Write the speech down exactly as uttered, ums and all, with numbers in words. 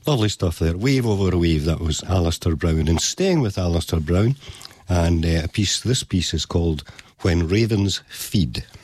Lovely stuff there. Wave Over Wave, that was Alistair Brown. And staying with Alistair Brown, and uh, a piece, this piece is called When Ravens Feed.